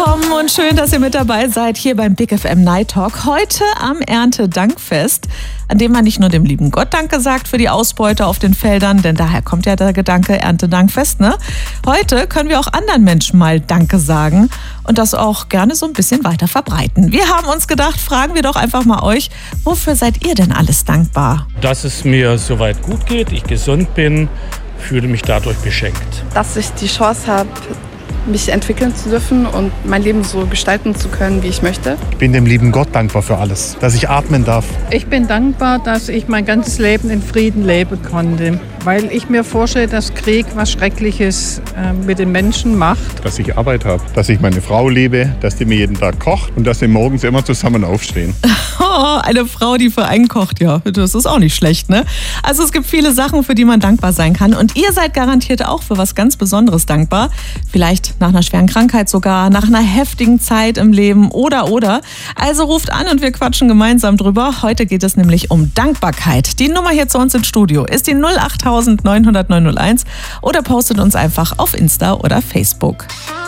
willkommen und schön, dass ihr mit dabei seid hier beim Big FM Night Talk. Heute am Erntedankfest, an dem man nicht nur dem lieben Gott Danke sagt für die Ausbeute auf den Feldern, denn daher kommt ja der Gedanke Erntedankfest, ne? Heute können wir auch anderen Menschen mal Danke sagen und das auch gerne so ein bisschen weiter verbreiten. Wir haben uns gedacht, fragen wir doch einfach mal euch, wofür seid ihr denn alles dankbar? Dass es mir soweit gut geht, ich gesund bin, fühle mich dadurch beschenkt. Dass ich die Chance habe, mich entwickeln zu dürfen und mein Leben so gestalten zu können, wie ich möchte. Ich bin dem lieben Gott dankbar für alles, dass ich atmen darf. Ich bin dankbar, dass ich mein ganzes Leben in Frieden leben konnte, weil ich mir vorstelle, dass Krieg was Schreckliches mit den Menschen macht. Dass ich Arbeit habe, dass ich meine Frau liebe, dass die mir jeden Tag kocht und dass wir morgens immer zusammen aufstehen. Oh, eine Frau, die für einen kocht, ja, das ist auch nicht schlecht, ne? Also es gibt viele Sachen, für die man dankbar sein kann und ihr seid garantiert auch für was ganz Besonderes dankbar. Vielleicht nach einer schweren Krankheit sogar, nach einer heftigen Zeit im Leben oder. Also ruft an und wir quatschen gemeinsam drüber. Heute geht es nämlich um Dankbarkeit. Die Nummer hier zu uns ins Studio ist die 08900 901 oder postet uns einfach auf Insta oder Facebook.